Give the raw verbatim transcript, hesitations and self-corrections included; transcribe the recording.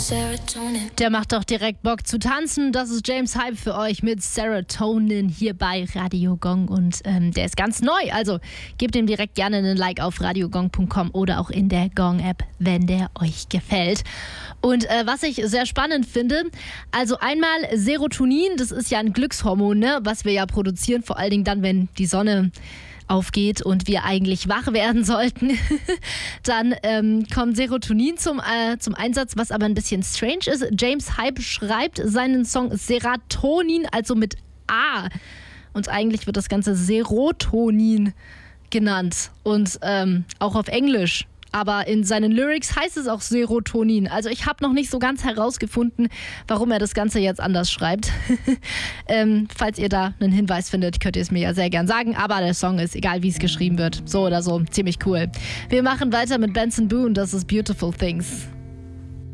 Der macht doch direkt Bock zu tanzen. Das ist James Hype für euch mit Serotonin hier bei Radio Gong. Und ähm, der ist ganz neu. Also gebt ihm direkt gerne einen Like auf radiogong punkt com oder auch in der Gong-App, wenn der euch gefällt. Und äh, was ich sehr spannend finde, also einmal Serotonin, das ist ja ein Glückshormon, ne, was wir ja produzieren, vor allen Dingen dann, wenn die Sonne aufgeht und wir eigentlich wach werden sollten, dann ähm, kommt Serotonin zum, äh, zum Einsatz, was aber ein bisschen strange ist. James Hype schreibt seinen Song Serotonin, also mit A. Und eigentlich wird das Ganze Serotonin genannt und ähm, auch auf Englisch. Aber in seinen Lyrics heißt es auch Serotonin. Also ich habe noch nicht so ganz herausgefunden, warum er das Ganze jetzt anders schreibt. ähm, falls ihr da einen Hinweis findet, könnt ihr es mir ja sehr gern sagen. Aber der Song ist, egal wie es geschrieben wird, so oder so, ziemlich cool. Wir machen weiter mit Benson Boone, das ist Beautiful Things.